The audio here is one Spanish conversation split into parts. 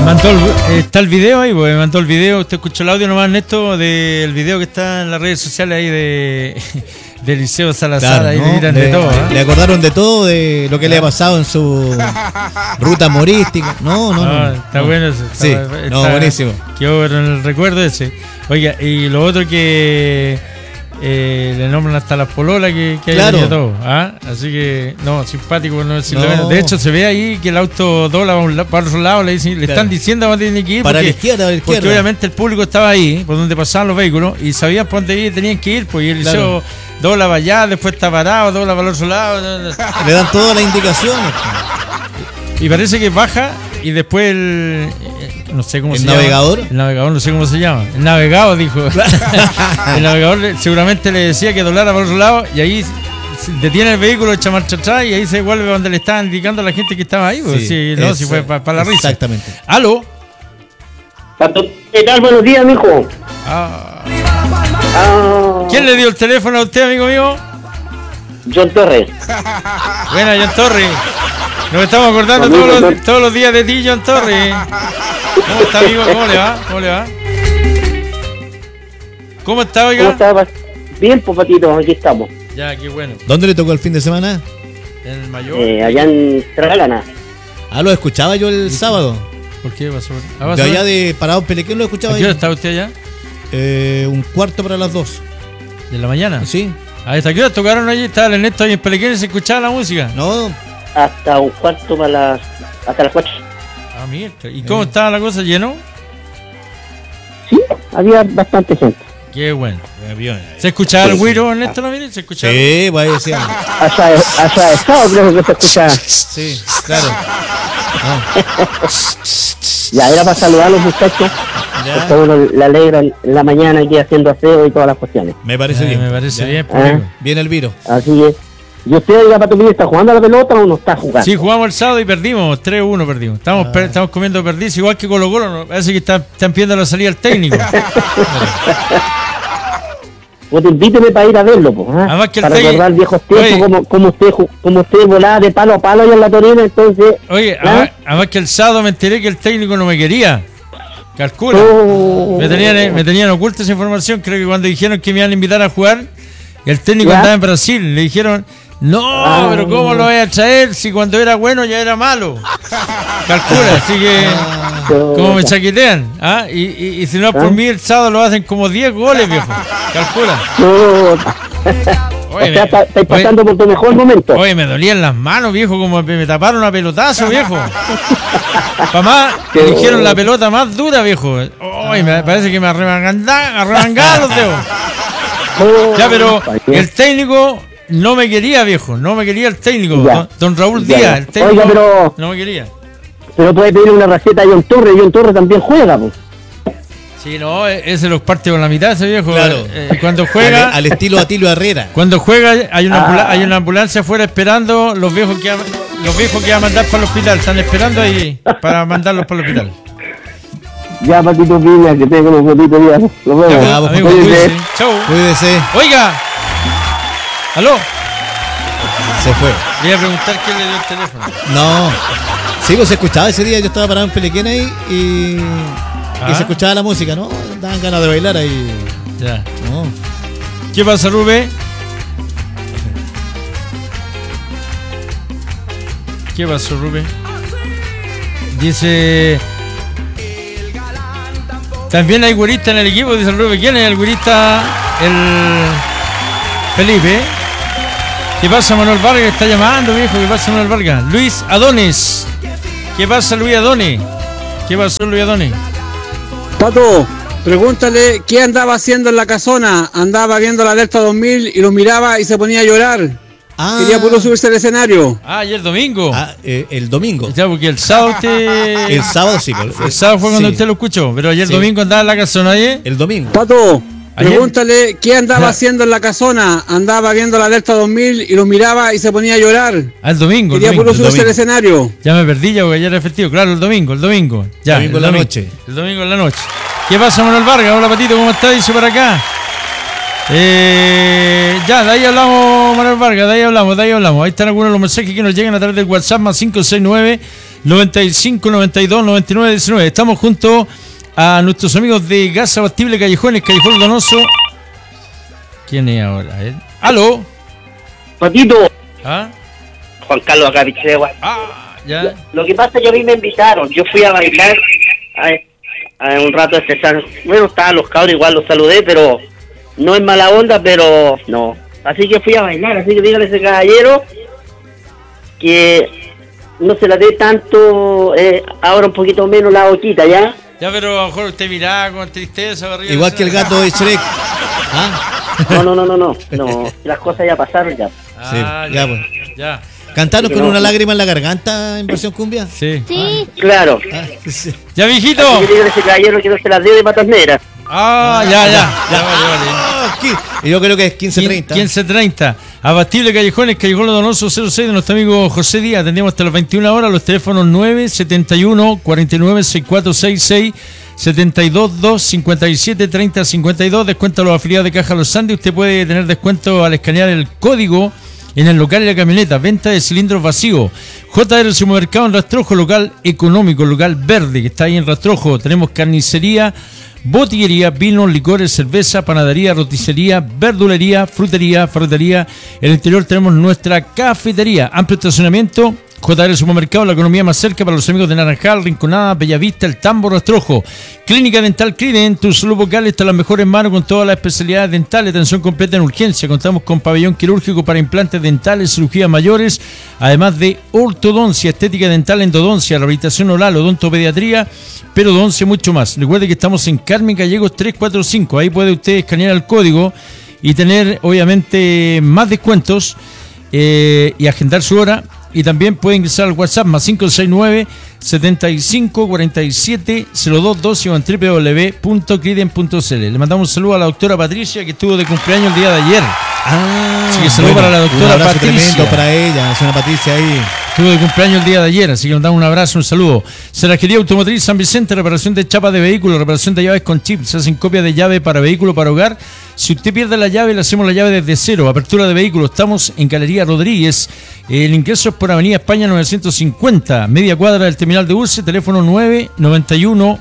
Está el video ahí, pues me mandó el video. Usted escuchó el audio nomás, Ernesto, del video que está en las redes sociales ahí de Eliseo Salazar. Claro, ahí ¿no? Le tiran de todo. Le acordaron de todo, de lo que le ha pasado en su ruta humorística. No. Está bueno eso. Buenísimo. Quedó en el recuerdo ese. Oiga, y lo otro que le nombran hasta las pololas que claro. Hay todo. Así que, simpático por no decirlo menos. De hecho, se ve ahí que el auto dobla para otro lado, le están diciendo a dónde tiene que ir. Para la izquierda, porque obviamente el público estaba ahí, por donde pasaban los vehículos, y sabían por dónde tenían que ir, pues, y el liceo dobla para allá, después está parado, dobla para el otro lado. Le dan todas las indicaciones. Y parece que baja, y después no sé cómo se navegador? llama. El navegador, no sé cómo se llama. El navegado dijo. El navegador seguramente le decía que doblara para otro lado y ahí detiene el vehículo, echa marcha atrás y ahí se vuelve donde le estaban indicando a la gente que estaba ahí. Pues, si fue para la risa. Exactamente. ¿Aló? ¿Qué tal? Buenos días, mijo. ¿Quién le dio el teléfono a usted, amigo mío? John Torres. Buena, John Torres. Nos estamos acordando todos los días de ti, John Torres. ¿Cómo está, amigo? ¿Cómo le va? ¿Cómo está, oiga? ¿Cómo está? Bien, pues, patito, aquí estamos. Ya, qué bueno. ¿Dónde le tocó el fin de semana? En el Mayor. Allá en Tralana. Lo escuchaba yo el sábado. ¿Por qué pasó? De allá de Parado Pelequén lo escuchaba. ¿A qué hora estaba usted allá? 1:15 ¿De la mañana? Sí. ¿Hasta qué hora tocaron allí? ¿Estaba el Ernesto ahí en Pelequén y se escuchaba la música? No. Hasta 1:15 hasta las 4. Mira. ¿Y cómo estaba la cosa? ¿Lleno? Sí, había bastante gente. Qué bueno. ¿Se escuchaba el güiro, Ernesto? ¿No mire? ¿Se escuchaba? Sí, vaya decía. Allá estado creo que se escuchaba. Sí, claro. Ya era para saludar a los muchachos. Porque uno le alegra en la mañana aquí haciendo aseo y todas las cuestiones. Me parece bien. Me parece bien. Bien el viro. Así es. ¿Y usted, oiga, Pato Pili, está jugando a la pelota o no está jugando? Sí, jugamos el sábado y perdimos, 3-1 perdimos. Estamos comiendo perdiz, igual que Colo-Colo, ¿no? Parece que están pidiendo la salida al técnico. Pues invíteme para ir a verlo, pues. Además que para recordar viejos tiempos, como usted volaba de palo a palo allá en la Torina, entonces... Oye, además que el sábado me enteré que el técnico no me quería. Calcula. Me tenían oculta esa información, creo que cuando dijeron que me iban a invitar a jugar, el técnico andaba en Brasil, le dijeron... No, pero ¿cómo lo voy a traer si cuando era bueno ya era malo? Calcula, así que como me chaquetean. Y si no es por mí, el sábado lo hacen como 10 goles, viejo. Calcula. Oye, estáis pasando por tu mejor momento. Oye, me dolían las manos, viejo, como me taparon a pelotazo, viejo. Para más, me dijeron la pelota más dura, viejo. Oye, me parece que me arremangaron los dedos. Ya, pero el técnico... No me quería, viejo, no me quería el técnico, don Raúl Díaz, el técnico. Oiga, pero no me quería. Pero puede pedir una receta a John Torres también juega, pues. Sí, no, ese los parte con la mitad, ese viejo. Claro. Cuando juega... al estilo Atilio Herrera. Cuando juega hay una ambulancia afuera esperando los viejos que va a mandar para el hospital, están esperando ahí para mandarlos para el hospital. Ya, Patito Piña, que tengo unos botitos ya. Los vemos. Ya, amigo, cuídese. Chau. Cuídese. Oiga. ¿Aló? Se fue. Le iba a preguntar quién le dio el teléfono. No. Sí, pues se escuchaba ese día. Yo estaba parado en Pelequén ahí y se escuchaba la música, ¿no? Daban ganas de bailar ahí. Ya. No. ¿Qué pasa, Rubén? ¿Qué pasó, Rubén? Dice... También hay güerista en el equipo, dice el Rubén. ¿Quién es el güerista? El Felipe. ¿Qué pasa, Manuel Vargas? Está llamando, viejo. ¿Qué pasa, Manuel Vargas? Luis Adonis. ¿Qué pasa, Luis Adonis? ¿Qué pasó, Luis Adonis? Pato, pregúntale qué andaba haciendo en la casona. Andaba viendo la Delta 2000 y lo miraba y se ponía a llorar. Quería puro subirse al escenario. Ayer domingo. El domingo. Ya, porque el sábado usted... El sábado sí. El sábado fue cuando usted lo escuchó, pero ayer domingo andaba en la casona, ¿eh? El domingo. Pato, pregúntale qué andaba haciendo en la casona. Andaba viendo la Delta 2000 y lo miraba y se ponía a llorar. El domingo. Quería puro subirse al escenario. Ya me perdí ya porque ayer era festivo. Claro, el domingo. Ya, domingo en la noche. El domingo en la noche. ¿Qué pasa, Manuel Vargas? Hola, Patito, ¿cómo está? Dice por acá. Ya, de ahí hablamos, Manuel Vargas, de ahí hablamos. Ahí están algunos de los mensajes que nos llegan a través del WhatsApp más 95 92 99 19. Estamos junto a nuestros amigos de Gas Abastible Callejones, Callejón Donoso. ¿Quién es ahora? ¿Aló? Patito. ¿Ah? Juan Carlos acá, Pichegua. Ya. Lo que pasa es que a mí me invitaron. Yo fui a bailar a un rato de César. Bueno, estaban los cabros, igual los saludé, pero no es mala onda, pero no. Así que fui a bailar. Así que dígale a ese caballero que no se la dé tanto, ahora un poquito menos la boquita, ¿ya? Ya, pero a lo mejor usted miraba con tristeza. Igual que el gato de Shrek. No. Las cosas ya pasaron ya. Ya, pues. Ya. ¿Cantaron con una lágrima en la garganta en versión cumbia? Sí. Claro. Sí. Ya, viejito. Así que dígale a ese caballero que no se las dé de patas negras. Vale. Yo creo que es 15:30. 15:30. Abastible Callejones, Callejón Donoso 06 de nuestro amigo José Díaz. Atendemos hasta las 21 horas. Los teléfonos 971 49 6466, 72 2 57 30 52. Descuento a los afiliados de Caja Los Andes. Usted puede tener descuento al escanear el código en el local y la camioneta. Venta de cilindros vacíos. JR Supermercado en Rastrojo, local económico, local verde que está ahí en Rastrojo. Tenemos carnicería, botillería, vinos, licores, cerveza, panadería, roticería, verdulería, frutería, ferretería. En el interior tenemos nuestra cafetería, amplio estacionamiento. JR Supermercado, la economía más cerca para los amigos de Naranjal, Rinconada, Bellavista, El Tambo, Rastrojo. Clínica Dental Criden, tu salud vocal está en las mejores manos con todas las especialidades dentales, atención completa en urgencia. Contamos con pabellón quirúrgico para implantes dentales, cirugías mayores, además de ortodoncia, estética dental, endodoncia, rehabilitación oral, odontopediatría, periodoncia, mucho más. Recuerde que estamos en Carmen Gallegos 345, ahí puede usted escanear el código y tener obviamente más descuentos y agendar su hora. Y también puede ingresar al WhatsApp más 569 75 47 022 o en www.criden.cl. Le mandamos un saludo a la doctora Patricia, que estuvo de cumpleaños el día de ayer. Así que saludo para la doctora Patricia. Tremendo para ella, es una Patricia ahí. Estuvo de cumpleaños el día de ayer, así que nos damos un abrazo, un saludo. Cerrajería Automotriz San Vicente, reparación de chapas de vehículos, reparación de llaves con chip. Se hacen copias de llave para vehículo, para hogar. Si usted pierde la llave, le hacemos la llave desde cero. Apertura de vehículos, estamos en Galería Rodríguez. El ingreso es por Avenida España 950, media cuadra del terminal de Urce, teléfono 991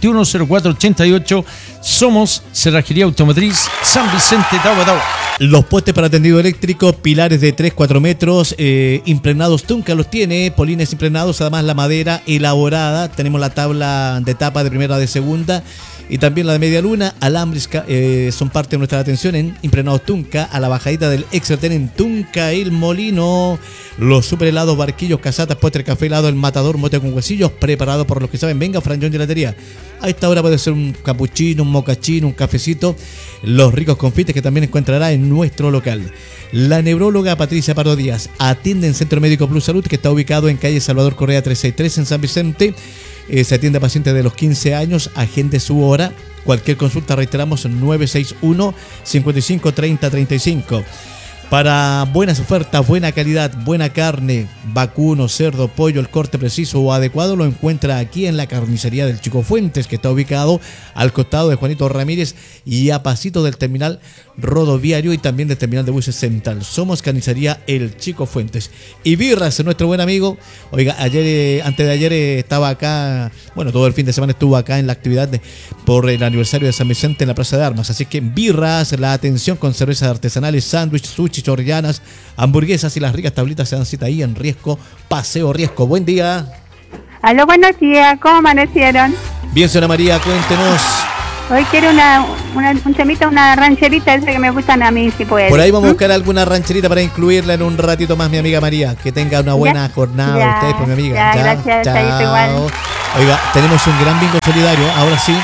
210488. Somos Cerrajería Automotriz San Vicente, Tahuatahua. Los postes para tendido eléctrico, pilares de 3-4 metros, impregnados Tunca los tiene, polines impregnados, además la madera elaborada, tenemos la tabla de tapa de primera, de segunda y también la de media luna, alambres son parte de nuestra atención en impregnados Tunca, a la bajadita del Exerten en Tunca, El Molino, los super helados, barquillos, casatas, postre, café helado, el matador, mote con huesillos, preparado por los que saben. Venga, Franjón Gelatería. A esta hora puede ser un capuchino, un mocachino, un cafecito, los ricos confites que también encontrará en nuestro local. La neuróloga Patricia Pardo Díaz atiende en Centro Médico Plus Salud, que está ubicado en calle Salvador Correa 363 en San Vicente. Se atiende a pacientes de los 15 años, agende su hora. Cualquier consulta, reiteramos, 961 55 30 35. Para buenas ofertas, buena calidad, buena carne, vacuno, cerdo, pollo, el corte preciso o adecuado lo encuentra aquí en la carnicería del Chico Fuentes, que está ubicado al costado de Juanito Ramírez y a pasito del terminal rodoviario y también del terminal de buses central. Somos carnicería El Chico Fuentes. Y Birras, nuestro buen amigo. Oiga, antes de ayer estaba acá, bueno, todo el fin de semana estuvo acá en la actividad por el aniversario de San Vicente en la Plaza de Armas. Así que Birras, la atención con cervezas artesanales, sándwich, sushi, chorrillanas, hamburguesas y las ricas tablitas se dan cita ahí en Riesco, Paseo Riesco. Buen día. Aló, buenos días, ¿cómo amanecieron? Bien, señora María, cuéntenos. Hoy quiero un temita, una rancherita, esa que me gustan a mí, si puede. Por ahí vamos a buscar alguna rancherita para incluirla en un ratito más, mi amiga María. Que tenga una buena jornada ya, ustedes, pues, mi amiga. Ya, gracias, chao. Igual. Oiga, tenemos un gran bingo solidario, ahora sí.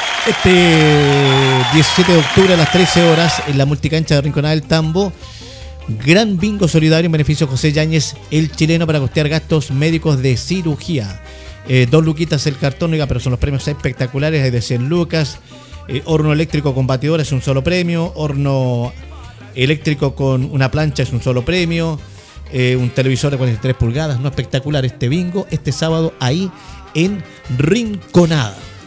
Este 17 de octubre a las 13 horas en la multicancha de Rinconada del Tambo. Gran bingo solidario en beneficio de José Yáñez, el chileno, para costear gastos médicos de cirugía. 2 luquitas el cartón, oiga, pero son los premios espectaculares, hay de 100 lucas. Horno eléctrico con batidora es un solo premio. Horno eléctrico con una plancha es un solo premio. Un televisor de 43 pulgadas, no, espectacular este bingo, este sábado ahí en Rinconada.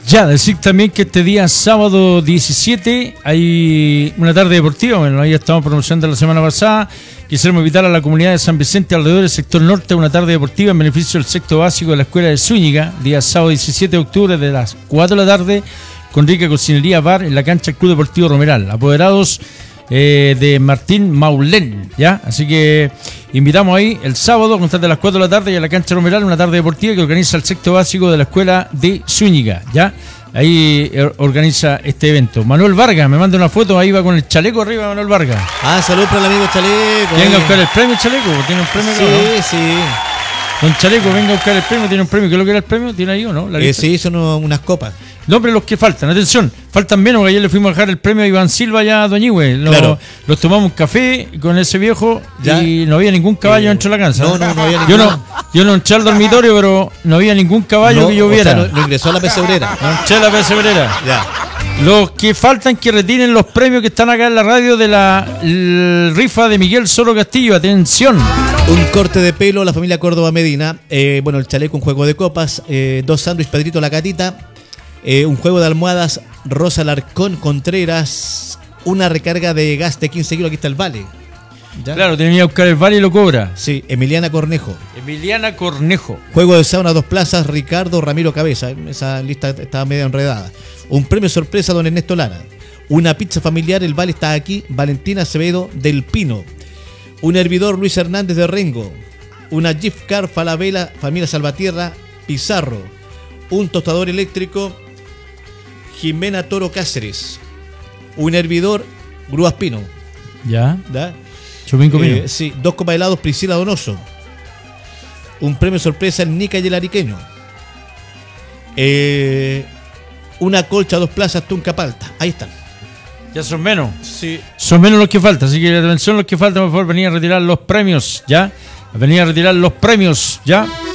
Ya, decir también que este día sábado 17 hay una tarde deportiva. Bueno, ahí estamos promocionando la semana pasada. Quisiéramos invitar a la comunidad de San Vicente alrededor del sector norte a una tarde deportiva en beneficio del sexto básico de la escuela de Zúñiga, día sábado 17 de octubre de las 4 de la tarde, con rica cocinería bar en la cancha del Club Deportivo Romeral, apoderados de Martín Maulén, ¿ya? Así que invitamos ahí el sábado a contar de las 4 de la tarde y a la cancha Romeral, una tarde deportiva que organiza el sexto básico de la escuela de Zúñiga, ¿ya? Ahí organiza este evento. Manuel Vargas me manda una foto, ahí va con el chaleco arriba, Manuel Vargas. Saludos para el amigo Chaleco. Venga a buscar el premio, Chaleco. ¿Tiene un premio? Sí, ¿no? sí. Don Chaleco, venga a buscar el premio. ¿Tiene un premio? ¿Qué es lo que era el premio? ¿Tiene ahí o no? Sí, son unas copas. Nombres los que faltan, atención, faltan menos, porque ayer le fuimos a dejar el premio a Iván Silva allá a Doñihue. Claro. Los tomamos un café con ese viejo ¿Ya? Y no había ningún caballo dentro de la casa. No había ningún. Yo no entré al dormitorio, pero no había ningún caballo que yo viera. O sea, no ingresó a la pesebrera. No entré a la pesebrera. Ya. Los que faltan que retiren los premios que están acá en la radio de la rifa de Miguel Soro Castillo. Atención. Un corte de pelo, la familia Córdoba Medina. Bueno, el chaleco, un juego de copas. 2 sándwiches, Pedrito La Catita. Un juego de almohadas, Rosa Larcón Contreras. Una recarga de gas de 15 kilos. Aquí está el vale. ¿Ya? Claro, tenía que buscar el vale y lo cobra. Sí, Emiliana Cornejo. Emiliana Cornejo. Juego de sauna 2 plazas, Ricardo Ramiro Cabeza. Esa lista estaba medio enredada. Un premio sorpresa, don Ernesto Lara. Una pizza familiar, el vale está aquí, Valentina Acevedo del Pino. Un hervidor, Luis Hernández de Rengo. Una gift card, Falabella, familia Salvatierra, Pizarro. Un tostador eléctrico, Jimena Toro Cáceres. Un hervidor, Grúas Pino. ¿Ya? ¿Da? Chupinco Pino. Sí, 2 copas de helados, Priscila Donoso. Un premio sorpresa, el Nica y el Ariqueño. Una colcha, 2 plazas, Tunca Palta. Ahí están. Ya son menos. Sí. Son menos los que faltan. Así que atención los que faltan, por favor, venir a retirar los premios. ¿Ya? Venir a retirar los premios. ¿Ya?